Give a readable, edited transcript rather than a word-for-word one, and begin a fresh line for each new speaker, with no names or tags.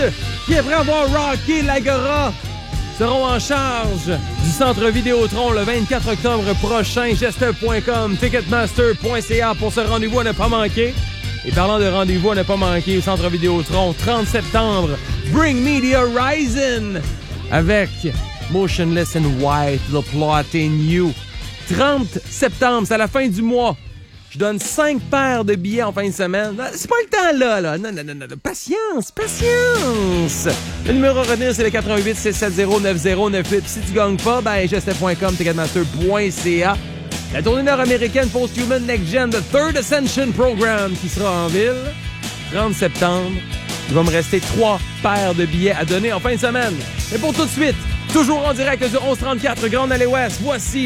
qui, après avoir rocké l'Agora, seront en charge du Centre Vidéotron le 24 octobre prochain. Gestes.com, ticketmaster.ca pour ce rendez-vous à ne pas manquer. Et parlant de rendez-vous à ne pas manquer au Centre Vidéotron, 30 septembre, Bring Me the Horizon avec Motionless in White, The Plot in You. 30 septembre, c'est à la fin du mois. Je donne 5 paires de billets en fin de semaine. C'est pas le temps là. Non. Patience. Le numéro à retenir, c'est le 88 670 9098. Puis si tu gagnes pas, gestes.com, ticketmaster.ca. La tournée nord-américaine Post-Human Next Gen, The Third Ascension Program, qui sera en ville. 30 septembre. Il va me rester 3 paires de billets à donner en fin de semaine. Mais pour tout de suite, toujours en direct du 1134 Grande Allée Ouest, voici